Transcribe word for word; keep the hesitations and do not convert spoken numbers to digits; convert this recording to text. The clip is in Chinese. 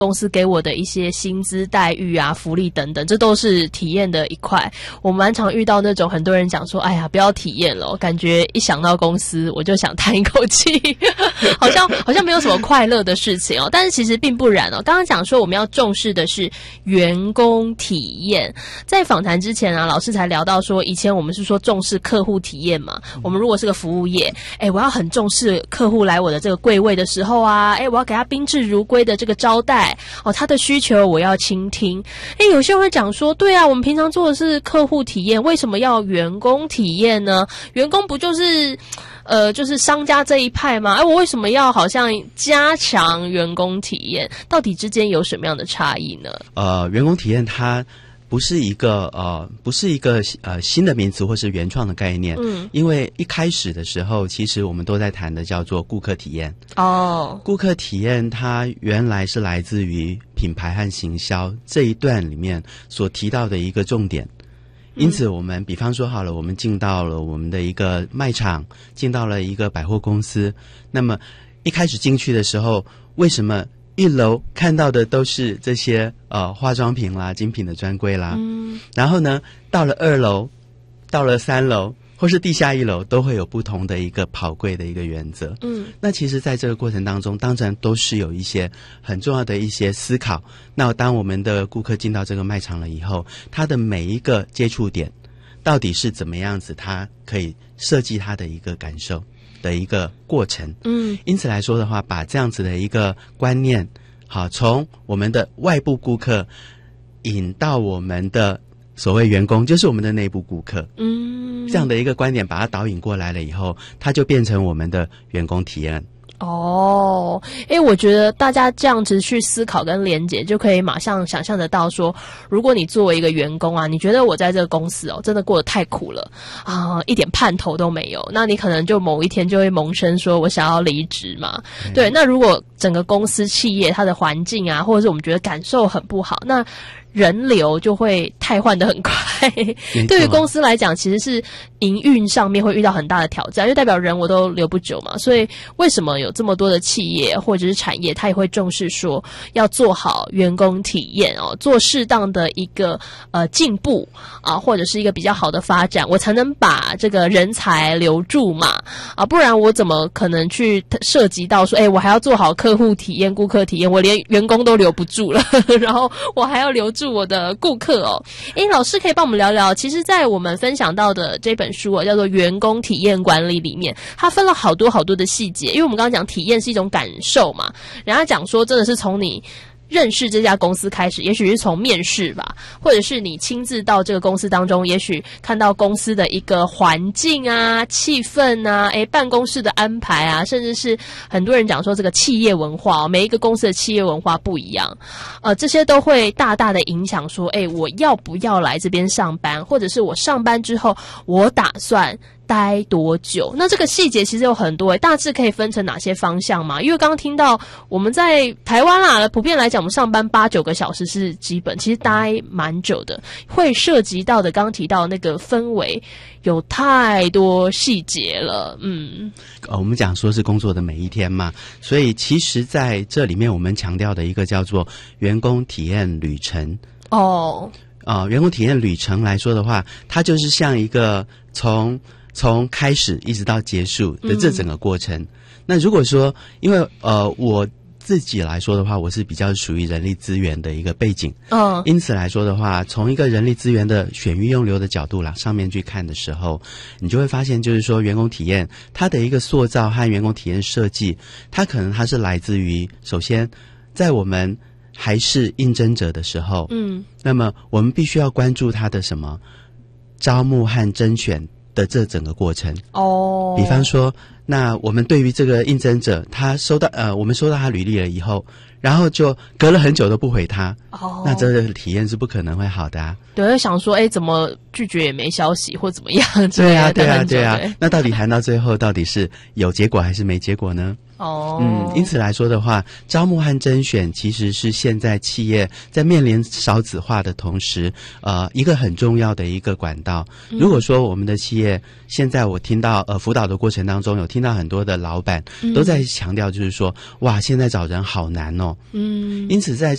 公司给我的一些薪资待遇啊、福利等等，这都是体验的一块。我蛮常遇到那种很多人讲说，哎呀，不要体验了，感觉一想到公司我就想叹一口气，好像好像没有什么快乐的事情哦。但是其实并不然哦。刚刚讲说我们要重视的是员工体验，在访谈之前啊，老师才聊到说，以前我们是说重视客户体验嘛。我们如果是个服务业，哎，我要很重视客户来我的这个柜位的时候啊，哎，我要给他宾至如归的这个招待。哦，他的需求我要倾听。诶，有些人会讲说，对啊，我们平常做的是客户体验，为什么要员工体验呢？员工不就是呃就是商家这一派吗？哎，我为什么要好像加强员工体验？到底之间有什么样的差异呢？ 呃，员工体验它不是一个呃，不是一个呃新的名词或是原创的概念。嗯，因为一开始的时候，其实我们都在谈的叫做顾客体验。哦，顾客体验它原来是来自于品牌和行销这一段里面所提到的一个重点。因此，我们比方说好了，我们进到了我们的一个卖场，进到了一个百货公司。那么一开始进去的时候，为什么一楼看到的都是这些呃化妆品啦、精品的专柜啦，嗯，然后呢，到了二楼，到了三楼，或是地下一楼，都会有不同的一个跑柜的一个原则。嗯，那其实在这个过程当中，当然都是有一些很重要的一些思考。那当我们的顾客进到这个卖场了以后，他的每一个接触点到底是怎么样子，他可以设计他的一个感受的一个过程。嗯，因此来说的话，把这样子的一个观念，好，从我们的外部顾客引到我们的所谓员工，就是我们的内部顾客。嗯，这样的一个观点把它导引过来了以后，它就变成我们的员工体验。 哦，因为我觉得大家这样子去思考跟连结，就可以马上想象得到说，如果你作为一个员工啊，你觉得我在这个公司哦，真的过得太苦了啊，一点盼头都没有，那你可能就某一天就会萌生说我想要离职嘛。嗯、对，那如果整个公司企业它的环境啊，或者是我们觉得感受很不好，那人流就会汰换得很快。对于公司来讲，其实是营运上面会遇到很大的挑战，因为代表人我都留不久嘛。所以为什么有这么多的企业或者是产业，它也会重视说要做好员工体验哦，做适当的一个呃进步啊，或者是一个比较好的发展，我才能把这个人才留住嘛。啊，不然我怎么可能去涉及到说，哎，我还要做好客户体验、顾客体验，我连员工都留不住了，然后我还要留住我的顾客哦。诶，老师可以帮我们聊聊，其实在我们分享到的这本书哦，叫做员工体验管理里面，它分了好多好多的细节。因为我们刚刚讲体验是一种感受嘛，人家讲说真的是从你认识这家公司开始，也许是从面试吧，或者是你亲自到这个公司当中，也许看到公司的一个环境啊、气氛啊，诶，办公室的安排啊，甚至是很多人讲说这个企业文化，每一个公司的企业文化不一样，呃，这些都会大大的影响说，诶，我要不要来这边上班，或者是我上班之后，我打算待多久？那这个细节其实有很多，大致可以分成哪些方向嘛？因为刚刚听到我们在台湾啦，普遍来讲，我们上班八九个小时是基本，其实待蛮久的。会涉及到的，刚刚提到那个氛围，有太多细节了。嗯， 呃，我们讲说是工作的每一天嘛，所以其实在这里面，我们强调的一个叫做员工体验旅程。哦，啊、呃，员工体验旅程来说的话，它就是像一个从从开始一直到结束的这整个过程。嗯、那如果说，因为呃我自己来说的话，我是比较属于人力资源的一个背景，嗯，因此来说的话，从一个人力资源的选育用留的角度啦，上面去看的时候，你就会发现，就是说员工体验它的一个塑造和员工体验设计，它可能它是来自于首先在我们还是应征者的时候，嗯，那么我们必须要关注它的什么招募和甄选的这整个过程哦，比方说，那我们对于这个应征者，他收到呃，我们收到他履历了以后，然后就隔了很久都不回他，哦，那这个体验是不可能会好的啊。 对，会想说，哎，怎么拒绝也没消息，或怎么样？ 对啊，对啊，对啊。那到底谈到最后，到底是有结果还是没结果呢？ 哦， 嗯，因此来说的话，招募和甄选其实是现在企业在面临少子化的同时，呃，一个很重要的一个管道。如果说我们的企业现在我听到呃辅导的过程当中，有听到很多的老板都在强调，就是说，哇，现在找人好难哦。嗯，因此在